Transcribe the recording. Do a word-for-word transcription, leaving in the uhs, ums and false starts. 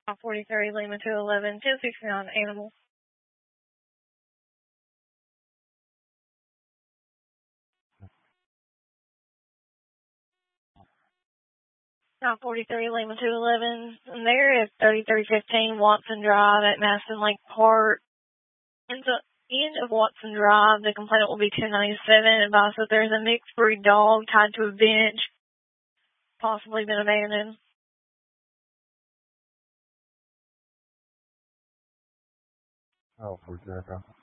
forty-three, Lima two eleven, ten sixty-nine, animal. nine forty-three, Lima two eleven, and there is thirty-three fifteen Watson Drive at Madison Lake Park. And the end of Watson Drive, the complainant will be ten ninety-seven. Advised that there's a mixed breed dog tied to a bench, possibly been abandoned. Oh, for sure.